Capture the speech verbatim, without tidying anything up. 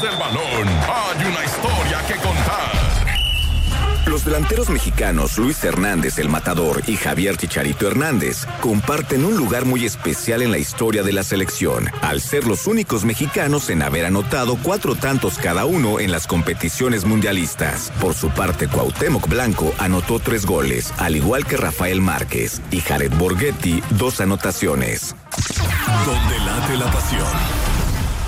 el balón, hay una historia que contar. Los delanteros mexicanos Luis Hernández, el Matador, y Javier Chicharito Hernández comparten un lugar muy especial en la historia de la selección, al ser los únicos mexicanos en haber anotado cuatro tantos cada uno en las competiciones mundialistas. Por su parte, Cuauhtémoc Blanco anotó tres goles, al igual que Rafael Márquez, y Jared Borghetti dos anotaciones. Donde late la pasión.